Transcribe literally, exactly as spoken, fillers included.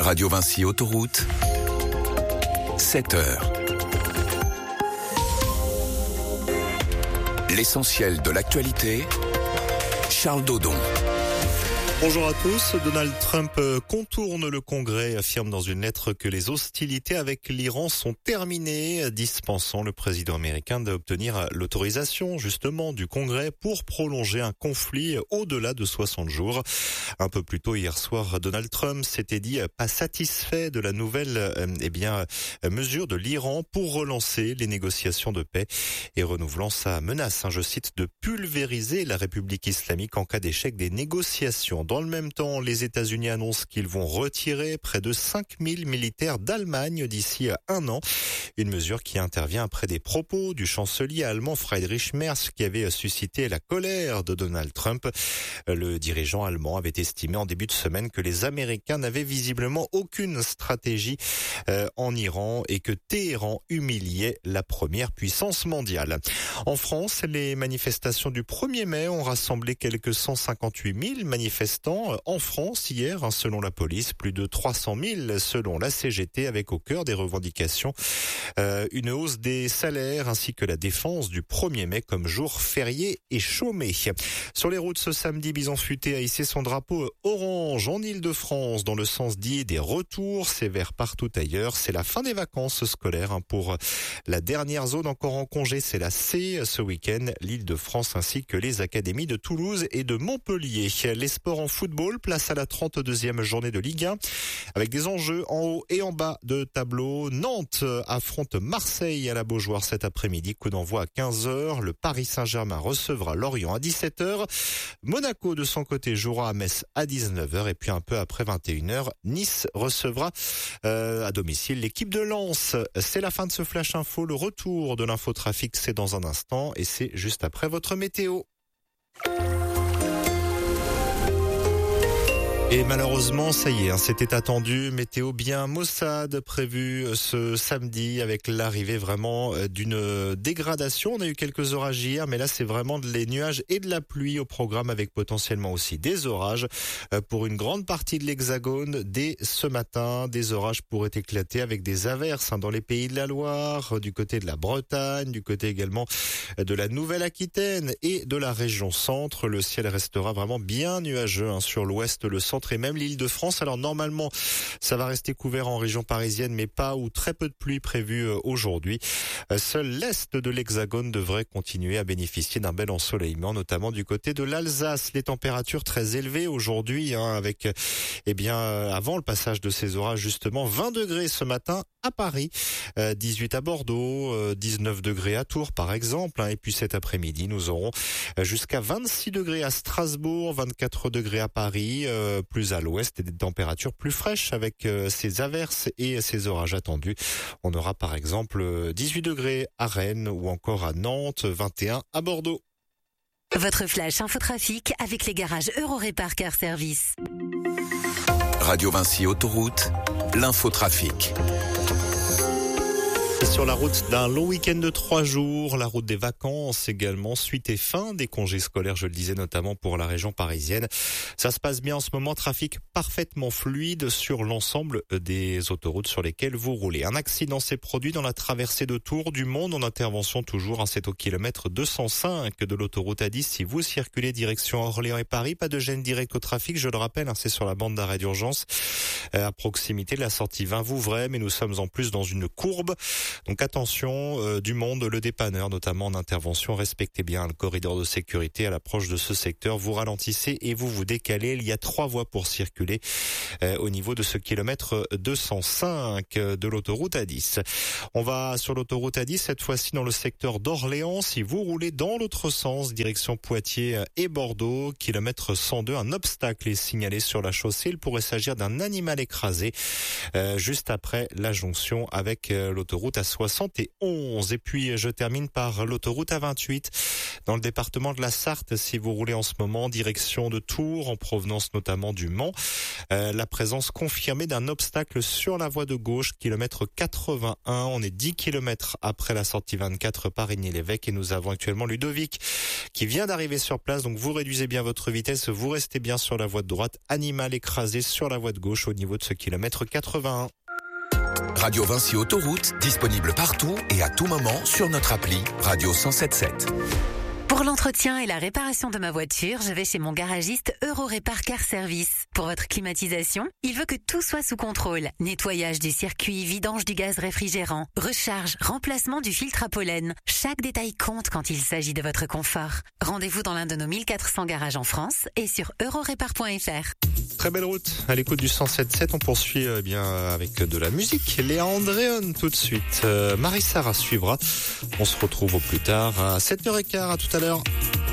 Radio Vinci Autoroute, sept heures. L'essentiel de l'actualité, Charles Dodon. Bonjour à tous. Donald Trump contourne le Congrès et affirme dans une lettre que les hostilités avec l'Iran sont terminées, dispensant le président américain d'obtenir l'autorisation justement du Congrès pour prolonger un conflit au-delà de soixante jours. Un peu plus tôt hier soir, Donald Trump s'était dit pas satisfait de la nouvelle eh bien, mesure de l'Iran pour relancer les négociations de paix et renouvelant sa menace, hein, je cite, de pulvériser la République islamique en cas d'échec des négociations. Dans le même temps, les États-Unis annoncent qu'ils vont retirer près de cinq mille militaires d'Allemagne d'ici un an. Une mesure qui intervient après des propos du chancelier allemand Friedrich Merz qui avait suscité la colère de Donald Trump. Le dirigeant allemand avait estimé en début de semaine que les Américains n'avaient visiblement aucune stratégie euh, en Iran et que Téhéran humiliait la première puissance mondiale. En France, les manifestations du premier mai ont rassemblé quelques cent cinquante-huit mille manifestants en France hier, selon la police, plus de trois cent mille selon la C G T, avec au cœur des revendications euh, une hausse des salaires ainsi que la défense du premier mai comme jour férié et chômé. Sur les routes ce samedi, Bison Futé a hissé son drapeau orange en Île-de-France dans le sens dit des retours, c'est vert partout ailleurs. C'est la fin des vacances scolaires pour la dernière zone encore en congé, c'est la C ce week-end, l'Île-de-France ainsi que les académies de Toulouse et de Montpellier. Les sports en football, place à la trente-deuxième journée de Ligue un avec des enjeux en haut et en bas de tableau. Nantes affronte Marseille à la Beaujoire cet après-midi. Coup d'envoi à quinze heures. Le Paris Saint-Germain recevra Lorient à dix-sept heures. Monaco de son côté jouera à Metz à dix-neuf heures et puis un peu après vingt et une heures, Nice recevra euh, à domicile l'équipe de Lens. C'est la fin de ce Flash Info. Le retour de l'infotrafic, c'est dans un instant et c'est juste après votre météo. Et malheureusement, ça y est, hein, c'était attendu. Météo bien maussade prévue ce samedi avec l'arrivée vraiment d'une dégradation. On a eu quelques orages hier, mais là c'est vraiment les nuages et de la pluie au programme avec potentiellement aussi des orages pour une grande partie de l'Hexagone. Dès ce matin, des orages pourraient éclater avec des averses hein, dans les pays de la Loire, du côté de la Bretagne, du côté également de la Nouvelle-Aquitaine et de la région centre. Le ciel restera vraiment bien nuageux hein, sur l'ouest, le centre et même l'Île-de-France. Alors normalement, ça va rester couvert en région parisienne, mais pas ou très peu de pluie prévue aujourd'hui. Seul l'est de l'Hexagone devrait continuer à bénéficier d'un bel ensoleillement, notamment du côté de l'Alsace. Les températures très élevées aujourd'hui, hein, avec, eh bien, avant le passage de ces orages, justement, vingt degrés ce matin à Paris, dix-huit à Bordeaux, dix-neuf degrés à Tours, par exemple, hein, et puis cet après-midi, nous aurons jusqu'à vingt-six degrés à Strasbourg, vingt-quatre degrés à Paris, euh, plus à l'ouest et des températures plus fraîches avec euh, ces averses et ces orages attendus. On aura par exemple dix-huit degrés à Rennes ou encore à Nantes, vingt et un à Bordeaux. Votre flash infotrafic avec les garages Eurorépar Car Service. Radio Vinci Autoroute, l'infotrafic. Sur la route d'un long week-end de trois jours, la route des vacances également, suite et fin des congés scolaires, je le disais notamment pour la région parisienne. Ça se passe bien en ce moment, trafic parfaitement fluide sur l'ensemble des autoroutes sur lesquelles vous roulez. Un accident s'est produit dans la traversée de Tours du Monde en intervention toujours, hein, c'est au kilomètre deux cent cinq de l'autoroute A dix. Si vous circulez direction Orléans et Paris, pas de gêne directe au trafic, je le rappelle, hein, c'est sur la bande d'arrêt d'urgence à proximité de la sortie Vingt-Vouvray, mais nous sommes en plus dans une courbe. Donc attention, euh, du Monde, le dépanneur notamment en intervention, respectez bien le corridor de sécurité à l'approche de ce secteur, vous ralentissez et vous vous décalez. Il y a trois voies pour circuler euh, au niveau de ce kilomètre deux cent cinq de l'autoroute A dix. On va sur l'autoroute A dix, cette fois-ci dans le secteur d'Orléans. Si vous roulez dans l'autre sens, direction Poitiers et Bordeaux, kilomètre cent deux, un obstacle est signalé sur la chaussée. Il pourrait s'agir d'un animal écrasé euh, juste après la jonction avec euh, l'autoroute A la soixante et onze. Et puis je termine par l'autoroute A vingt-huit dans le département de la Sarthe. Si vous roulez en ce moment en direction de Tours, en provenance notamment du Mans, euh, la présence confirmée d'un obstacle sur la voie de gauche, kilomètre quatre-vingt-un. On est dix kilomètres après la sortie vingt-quatre par Igny-l'Évêque et nous avons actuellement Ludovic qui vient d'arriver sur place. Donc vous réduisez bien votre vitesse, vous restez bien sur la voie de droite. Animal écrasé sur la voie de gauche au niveau de ce kilomètre quatre-vingt-un. Radio Vinci Autoroute, disponible partout et à tout moment sur notre appli Radio cent sept sept. Pour l'entretien et la réparation de ma voiture, je vais chez mon garagiste Eurorépar Car Service. Pour votre climatisation, il veut que tout soit sous contrôle. Nettoyage du circuit, vidange du gaz réfrigérant, recharge, remplacement du filtre à pollen. Chaque détail compte quand il s'agit de votre confort. Rendez-vous dans l'un de nos mille quatre cents garages en France et sur eurorépar point f r. Très belle route à l'écoute du cent sept sept. On poursuit eh bien avec de la musique. Léa Andréon tout de suite. Euh, Marie-Sara suivra. On se retrouve au plus tard à sept heures quinze. À tout à l'heure.